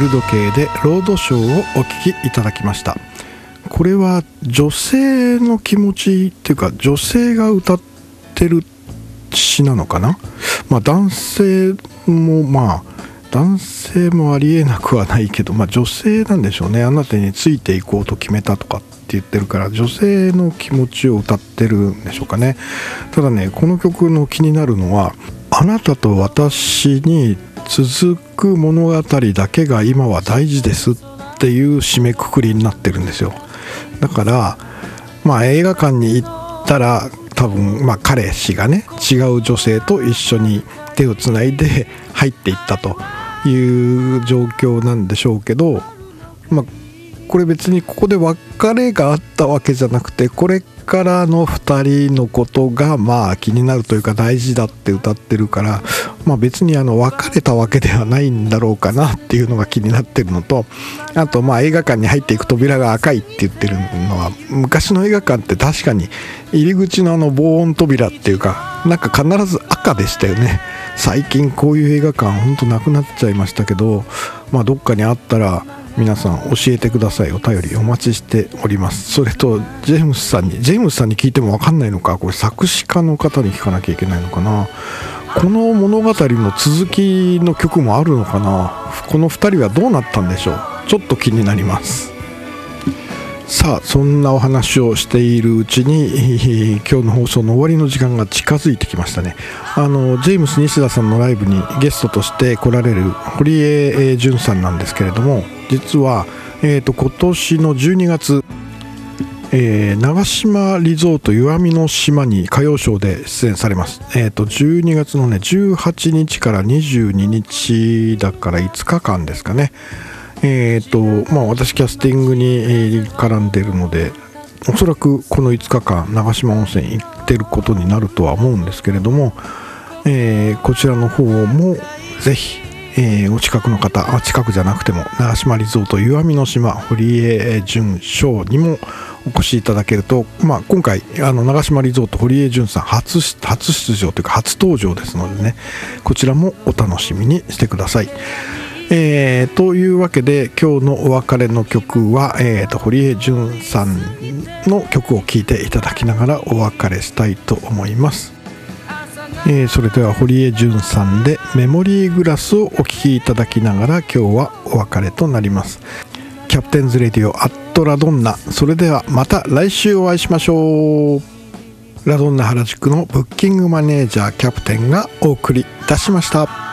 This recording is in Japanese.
古時計でロードショーをお聴きいただきました。これは女性の気持ちっていうか、女性が歌ってる詩なのかな。男性もありえなくはないけど、女性なんでしょうね。あなたについていこうと決めたとかって言ってるから、女性の気持ちを歌ってるんでしょうかね。ただね、この曲の気になるのは、あなたと私に続く物語だけが今は大事ですっていう締めくくりになってるんですよ。だから映画館に行ったら多分彼氏がね、違う女性と一緒に手をつないで入っていったという状況なんでしょうけど、これ別にここで別れがあったわけじゃなくて、これからの2人のことが気になるというか大事だって歌ってるから、別に別れたわけではないんだろうかなっていうのが気になってるのと、あと映画館に入っていく扉が赤いって言ってるのは、昔の映画館って確かに入り口の防音扉っていうか必ず赤でしたよね。最近こういう映画館ほんとなくなっちゃいましたけど、どっかにあったら皆さん教えてください。お便りお待ちしております。それとジェームスさんに聞いても分かんないのか、これ作詞家の方に聞かなきゃいけないのかな。この物語の続きの曲もあるのかな。この2人はどうなったんでしょう。ちょっと気になります。さあ、そんなお話をしているうちに今日の放送の終わりの時間が近づいてきましたね。ジェームス西田さんのライブにゲストとして来られる堀江潤さんなんですけれども、実は、今年の12月、長島リゾート石見の島に歌謡ショーで出演されます。12月のね18日から22日だから5日間ですかね。私キャスティングに絡んでいるので、おそらくこの5日間長島温泉行ってることになるとは思うんですけれども、こちらの方もぜひ、お近くの方、近くじゃなくても長島リゾート石見の島堀江潤ショーにもお越しいただけると、今回長島リゾート堀江潤さん初出場というか初登場ですのでね、こちらもお楽しみにしてください。というわけで今日のお別れの曲は、堀江潤さんの曲を聴いていただきながらお別れしたいと思います。それでは堀江潤さんでメモリーグラスをお聴きいただきながら今日はお別れとなります。キャプテンズレディオアットラドンナ。それではまた来週お会いしましょう。ラドンナ原宿のブッキングマネージャーキャプテンがお送りいたしました。